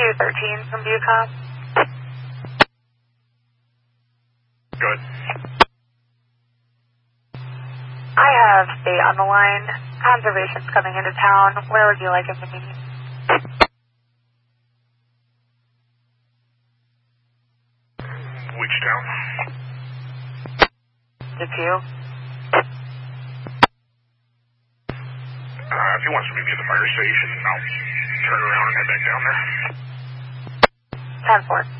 213 from Bucom. Good. I have State on the line. Conservation's coming into town. Where would you like him to meet? Which town? DePue. If he wants to meet me at the fire station, I'll turn around and head back down there. 10-4.